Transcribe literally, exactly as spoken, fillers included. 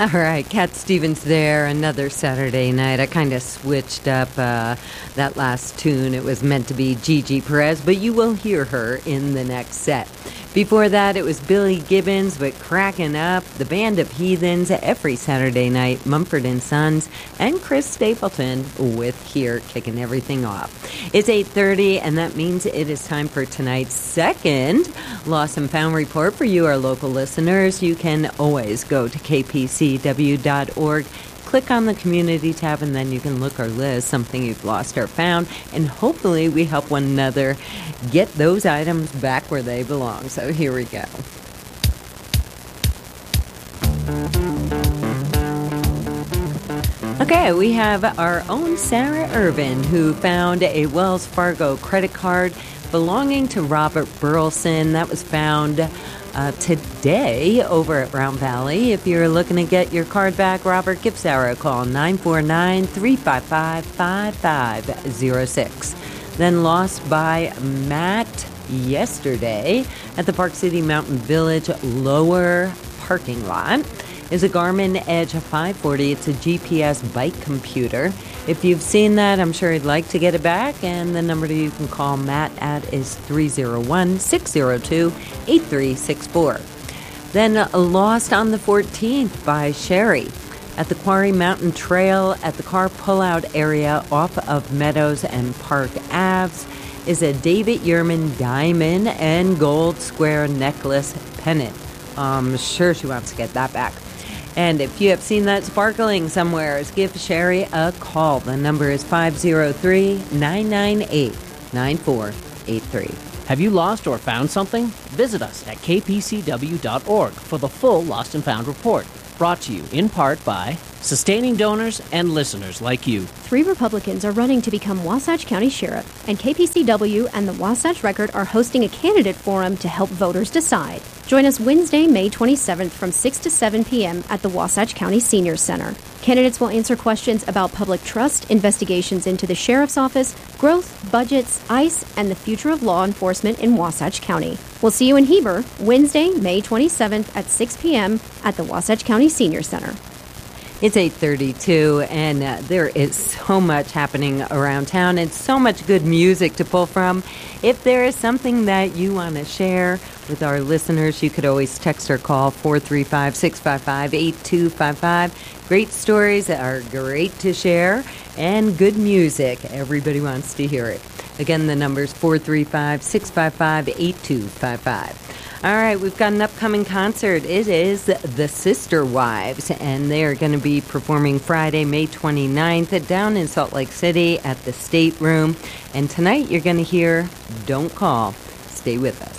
All right, Cat Stevens there, another Saturday night. I kind of switched up uh, that last tune. It was meant to be Gigi Perez, but you will hear her in the next set. Before that, it was Billy Gibbons with Crackin' Up, the Band of Heathens every Saturday night, Mumford and Sons, and Chris Stapleton with Here, kicking everything off. It's eight thirty, and that means it is time for tonight's second Lost and Found report for you, our local listeners. You can always go to k p c w dot org. Click on the community tab, and then you can look or list something you've lost or found, and hopefully we help one another get those items back where they belong. So here we go. Okay, we have our own Sarah Irvin, who found a Wells Fargo credit card belonging to Robert Burleson. That was found Uh, today over at Round Valley. If you're looking to get your card back, Robert, give Sarah a call, nine four nine, three five five, five five zero six. Then lost by Matt yesterday at the Park City Mountain Village lower parking lot is a Garmin Edge five forty. It's a G P S bike computer. If you've seen that, I'm sure you'd like to get it back, and the number you can call Matt at is three oh one, six oh two, eight three six four. Then uh, lost on the fourteenth by Sherry at the Quarry Mountain Trail at the car pullout area off of Meadows and Park Aves is a David Yerman diamond and gold square necklace pendant. I'm sure she wants to get that back. And if you have seen that sparkling somewhere, give Sherry a call. The number is five oh three, nine nine eight, nine four eight three. Have you lost or found something? Visit us at k p c w dot org for the full Lost and Found report. Brought to you in part by sustaining donors and listeners like you. Three Republicans are running to become Wasatch County Sheriff, and K P C W and the Wasatch Record are hosting a candidate forum to help voters decide. Join us Wednesday, May twenty-seventh from six to seven p.m. at the Wasatch County Senior Center. Candidates will answer questions about public trust, investigations into the Sheriff's Office, growth, budgets, ICE, and the future of law enforcement in Wasatch County. We'll see you in Heber Wednesday, May twenty-seventh at six p.m. at the Wasatch County Senior Center. It's eight thirty-two, and uh, there is so much happening around town and so much good music to pull from. If there is something that you want to share with our listeners, you could always text or call four three five, six five five, eight two five five. Great stories are great to share, and good music. Everybody wants to hear it. Again, the number is four three five, six five five, eight two five five. All right, we've got an upcoming concert. It is the Sister Wives, and they are going to be performing Friday, May twenty-ninth, down in Salt Lake City at the State Room. And tonight you're going to hear Don't Call. Stay with us.